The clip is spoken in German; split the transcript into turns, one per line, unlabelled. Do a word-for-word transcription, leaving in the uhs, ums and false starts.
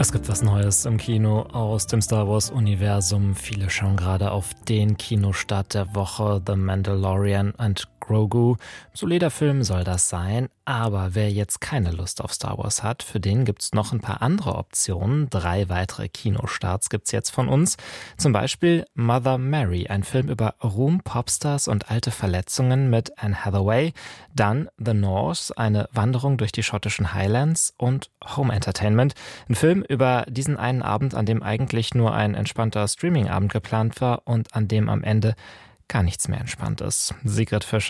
Es gibt was Neues im Kino aus dem Star Wars-Universum. Viele schauen gerade auf den Kinostart der Woche, The Mandalorian and Grogu. Solider Film soll das sein, aber wer jetzt keine Lust auf Star Wars hat, für den gibt's noch ein paar andere Optionen. Drei weitere Kinostarts gibt's jetzt von uns. Zum Beispiel Mother Mary, ein Film über Ruhm, Popstars und alte Verletzungen mit Anne Hathaway. Dann The North, eine Wanderung durch die schottischen Highlands. Und Home Entertainment, ein Film über diesen einen Abend, an dem eigentlich nur ein entspannter Streaming-Abend geplant war und an dem am Ende gar nichts mehr entspannt ist. Sigrid Fischer